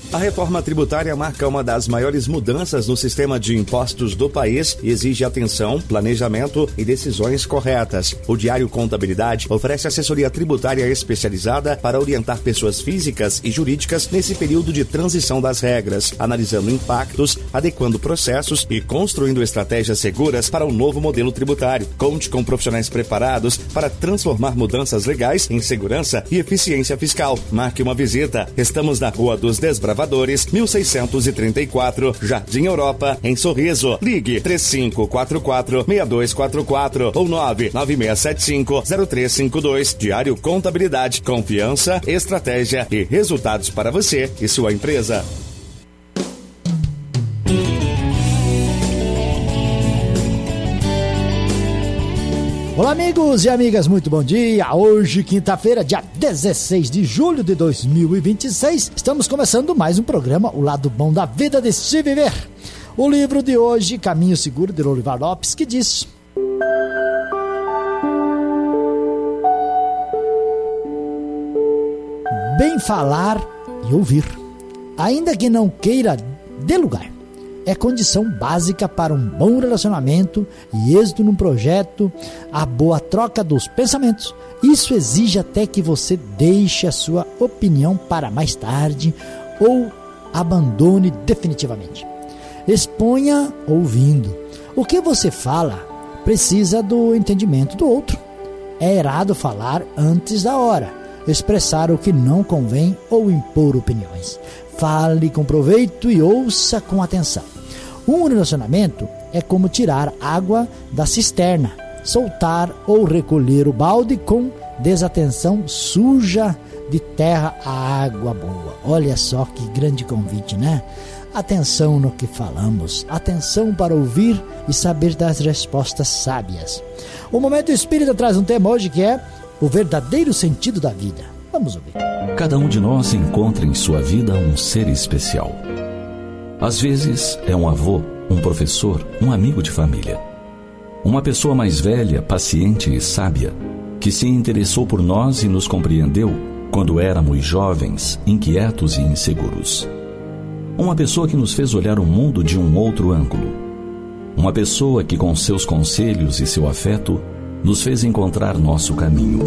A reforma tributária marca uma das maiores mudanças no sistema de impostos do país e exige atenção, planejamento e decisões corretas. O Diário Contabilidade oferece assessoria tributária especializada para orientar pessoas físicas e jurídicas nesse período de transição das regras, analisando impactos, adequando processos e construindo estratégias seguras para o novo modelo tributário. Conte com profissionais preparados para transformar mudanças legais em segurança e eficiência fiscal. Marque uma visita. Estamos na Rua dos Desbravadores, 1634, Jardim Europa, em Sorriso. Ligue 3544-6244 ou 99675-0352. Diário Contabilidade, confiança, estratégia e resultados para você e sua empresa. Olá, amigos e amigas, muito bom dia. Hoje, quinta-feira, dia 16 de julho de 2026, estamos começando mais um programa, O Lado Bom da Vida de Se Viver. O livro de hoje, Caminho Seguro, de Lorival Lopes, que diz: bem falar e ouvir, ainda que não queira dê lugar. É condição básica para um bom relacionamento e êxito num projeto, a boa troca dos pensamentos. Isso exige até que você deixe a sua opinião para mais tarde ou abandone definitivamente. Exponha ouvindo. O que você fala precisa do entendimento do outro. É errado falar antes da hora, expressar o que não convém ou impor opiniões. Fale com proveito e ouça com atenção. Um relacionamento é como tirar água da cisterna, soltar ou recolher o balde com desatenção, suja de terra a água boa. Olha só que grande convite, né? Atenção no que falamos, atenção para ouvir e saber das respostas sábias. O Momento Espírita traz um tema hoje que é o verdadeiro sentido da vida. Vamos ouvir. Cada um de nós encontra em sua vida um ser especial. Às vezes é um avô, um professor, um amigo de família. Uma pessoa mais velha, paciente e sábia, que se interessou por nós e nos compreendeu quando éramos jovens, inquietos e inseguros. Uma pessoa que nos fez olhar o mundo de um outro ângulo. Uma pessoa que com seus conselhos e seu afeto nos fez encontrar nosso caminho.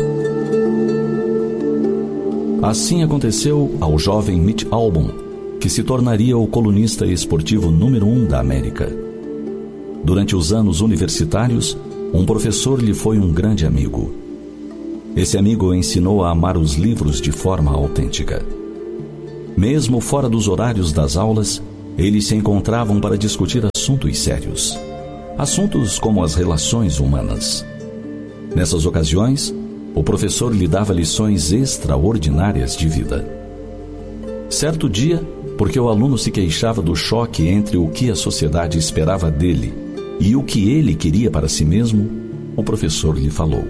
Assim aconteceu ao jovem Mitch Albom, que se tornaria o colunista esportivo número 1 da América. Durante os anos universitários, um professor lhe foi um grande amigo. Esse amigo o ensinou a amar os livros de forma autêntica. Mesmo fora dos horários das aulas, eles se encontravam para discutir assuntos sérios. Assuntos como as relações humanas. Nessas ocasiões, o professor lhe dava lições extraordinárias de vida. Certo dia, porque o aluno se queixava do choque entre o que a sociedade esperava dele e o que ele queria para si mesmo, o professor lhe falou: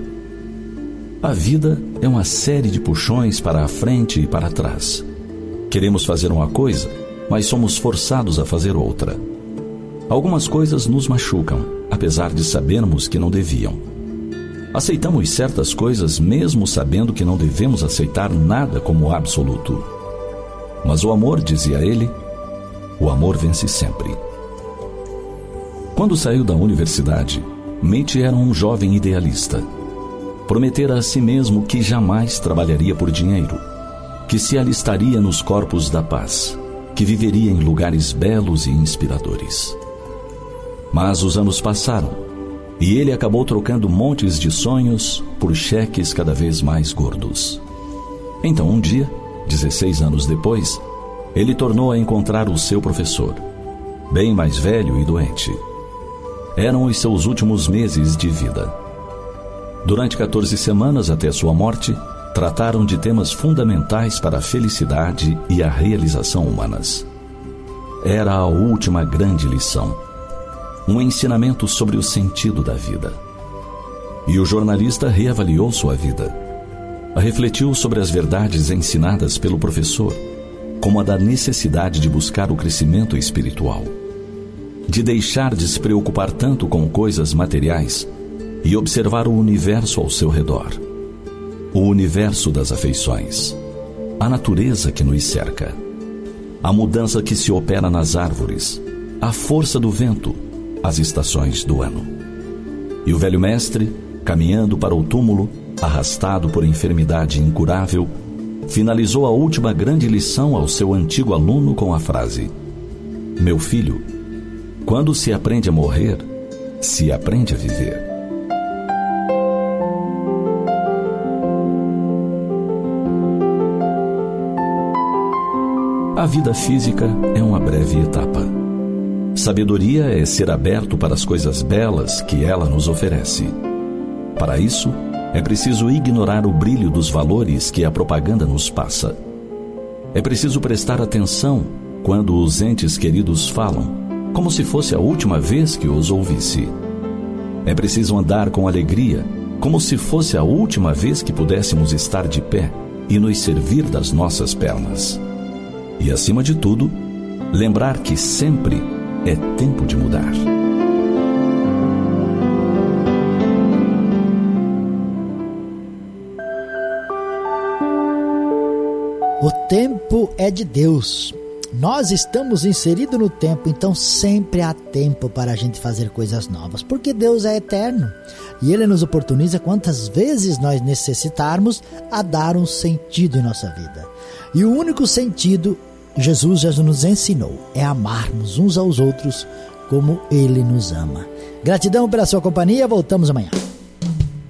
a vida é uma série de puxões para a frente e para trás. Queremos fazer uma coisa, mas somos forçados a fazer outra. Algumas coisas nos machucam, apesar de sabermos que não deviam. Aceitamos certas coisas mesmo sabendo que não devemos aceitar nada como absoluto. Mas o amor, dizia ele, o amor vence sempre. Quando saiu da universidade, Mitch era um jovem idealista. Prometera a si mesmo que jamais trabalharia por dinheiro, que se alistaria nos corpos da paz, que viveria em lugares belos e inspiradores. Mas os anos passaram e ele acabou trocando montes de sonhos por cheques cada vez mais gordos. Então um dia, 16 anos depois, ele tornou a encontrar o seu professor, bem mais velho e doente. Eram os seus últimos meses de vida. Durante 14 semanas até sua morte, trataram de temas fundamentais para a felicidade e a realização humanas. Era a última grande lição, um ensinamento sobre o sentido da vida. E o jornalista reavaliou sua vida. Refletiu sobre as verdades ensinadas pelo professor, como a da necessidade de buscar o crescimento espiritual, de deixar de se preocupar tanto com coisas materiais e observar o universo ao seu redor, o universo das afeições, a natureza que nos cerca. a mudança que se opera nas árvores, a força do vento, as estações do ano. E o velho mestre, caminhando para o túmulo, arrastado por enfermidade incurável, finalizou a última grande lição ao seu antigo aluno com a frase: meu filho, quando se aprende a morrer, se aprende a viver. A vida física é uma breve etapa. Sabedoria é ser aberto para as coisas belas que ela nos oferece. Para isso, é preciso ignorar o brilho dos valores que a propaganda nos passa. É preciso prestar atenção quando os entes queridos falam, como se fosse a última vez que os ouvisse. É preciso andar com alegria, como se fosse a última vez que pudéssemos estar de pé e nos servir das nossas pernas. E, acima de tudo, lembrar que sempre é tempo de mudar. O tempo é de Deus. Nós estamos inseridos no tempo, então sempre há tempo para a gente fazer coisas novas, porque Deus é eterno e Ele nos oportuniza quantas vezes nós necessitarmos a dar um sentido em nossa vida. E o único sentido, Jesus já nos ensinou, é amarmos uns aos outros como Ele nos ama. Gratidão pela sua companhia, voltamos amanhã.